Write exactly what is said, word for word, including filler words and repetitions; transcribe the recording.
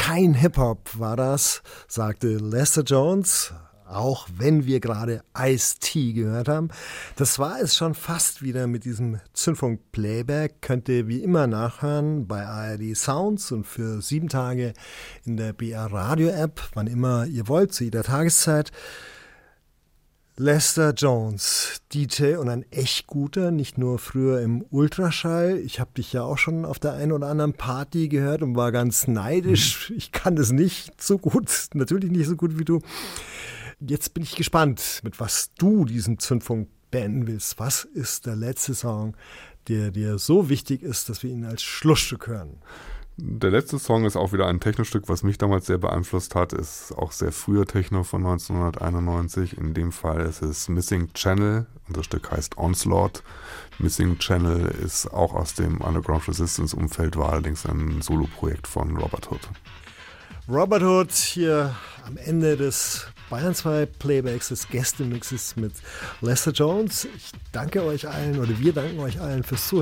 kein Hip-Hop war das, sagte Lester Jones, auch wenn wir gerade Ice-T gehört haben. Das war es schon fast wieder mit diesem Zündfunk-Playback. Könnt ihr wie immer nachhören bei A R D Sounds und für sieben Tage in der B R Radio-App, wann immer ihr wollt, zu jeder Tageszeit. Lester Jones, D J und ein echt guter, nicht nur früher im Ultraschall. Ich habe dich ja auch schon auf der einen oder anderen Party gehört und war ganz neidisch. Ich kann das nicht so gut, natürlich nicht so gut wie du. Jetzt bin ich gespannt, mit was du diesen Zündfunk beenden willst. Was ist der letzte Song, der dir so wichtig ist, dass wir ihn als Schlussstück hören? Der letzte Song ist auch wieder ein Technostück, was mich damals sehr beeinflusst hat. Ist auch sehr früher Techno von neunzehnhunderteinundneunzig. In dem Fall ist es Missing Channel und das Stück heißt Onslaught. Missing Channel ist auch aus dem Underground Resistance Umfeld, war allerdings ein Soloprojekt von Robert Hood. Robert Hood hier am Ende des Bayern zwei Playbacks, des Gästemixes mit Lester Jones. Ich danke euch allen oder wir danken euch allen fürs Zuhören.